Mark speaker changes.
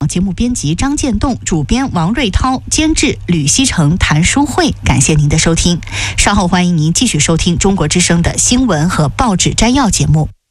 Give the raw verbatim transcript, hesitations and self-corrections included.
Speaker 1: 节目编辑张建栋，主编王瑞涛，监制吕希成、谭淑慧。感谢您的收听，稍后欢迎您继续收听中国之声的新闻和报纸摘要节目。